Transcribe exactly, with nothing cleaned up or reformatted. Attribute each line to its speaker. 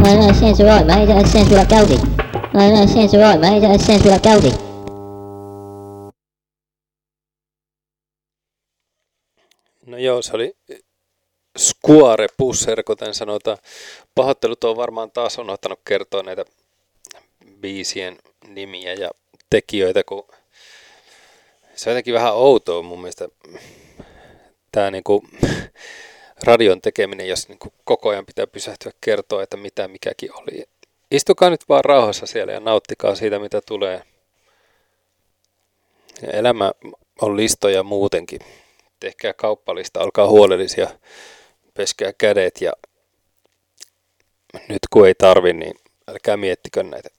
Speaker 1: Sensual, my sensual Gaudi. Sensual, my sensual Gaudi.
Speaker 2: No joo, se oli Square Pusser, kuten sanotaan. Pahoittelut on varmaan taas unohtanut kertoa näitä biisien nimiä ja tekijöitä, kun se on jotenkin vähän outoa mun mielestä tämä niinku radion tekeminen, jos niinku koko ajan pitää pysähtyä kertoa, että mitä mikäkin oli. Istukaa nyt vaan rauhassa siellä ja nauttikaa siitä, mitä tulee. Ja elämä on listoja muutenkin. Tehkää kauppalista, olkaa huolellisia, peskää kädet ja nyt kun ei tarvi, niin älkää miettikö näitä